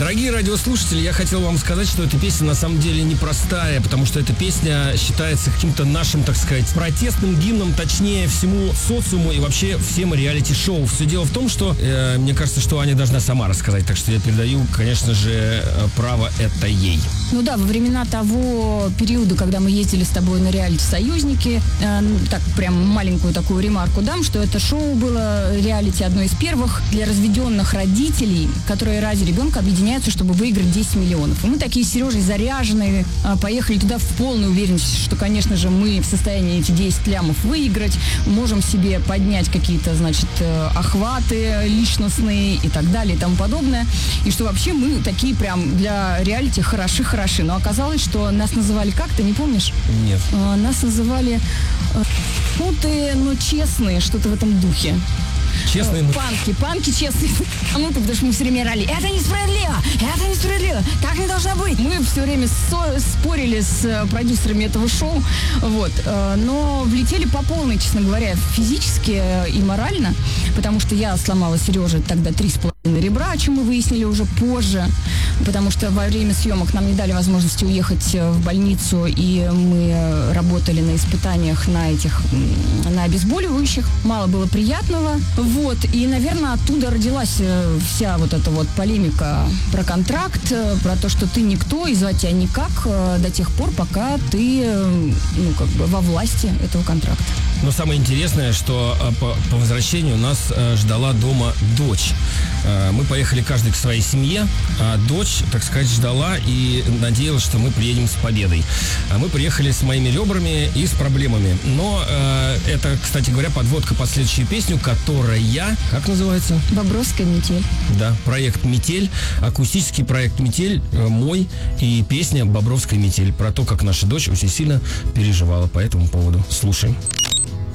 Дорогие радиослушатели, я хотел вам сказать, что эта песня на самом деле непростая, потому что эта песня считается каким-то нашим, так сказать, протестным гимном, точнее, всему социуму и вообще всем реалити-шоу. Все дело в том, что мне кажется, что Аня должна сама рассказать, так что я передаю, конечно же, право это ей. Ну да, во времена того периода, когда мы ездили с тобой на реалити «Союзники», так прям маленькую такую ремарку дам, что это шоу было реалити одно из первых для разведенных родителей, которые ради ребенка объединяются, чтобы выиграть 10 миллионов. И мы такие с Сережей заряженные, поехали туда в полной уверенности, что, конечно же, мы в состоянии эти 10 лямов выиграть, можем себе поднять какие-то, значит, охваты личностные и так далее и тому подобное. И что вообще мы такие прям для реалити хороши. Но оказалось, что нас называли как, ты не помнишь? Нет. Нас называли честные, что-то в этом духе. Честные, Панки честные. Потому что мы все время орали: это несправедливо, так не должно быть. Мы все время спорили с продюсерами этого шоу, вот. Но влетели по полной, честно говоря, физически и морально, потому что я сломала Сереже тогда 3,5 ребра, о чем мы выяснили уже позже, потому что во время съемок нам не дали возможности уехать в больницу, и мы работали на испытаниях на обезболивающих. Мало было приятного. Вот, и, наверное, оттуда родилась вся вот эта вот полемика про контракт, про то, что ты никто, и звать тебя никак до тех пор, пока ты, во власти этого контракта. Но самое интересное, что по возвращению нас ждала дома дочь. Мы поехали каждый к своей семье, а дочь, так сказать, ждала и надеялась, что мы приедем с победой. Мы приехали с моими ребрами и с проблемами. Но это, кстати говоря, подводка под следующую песню, которая, как называется? «Бобровская метель». Да, проект «Метель», акустический проект «Метель» мой, и песня «Бобровская метель» про то, как наша дочь очень сильно переживала по этому поводу. Слушаем.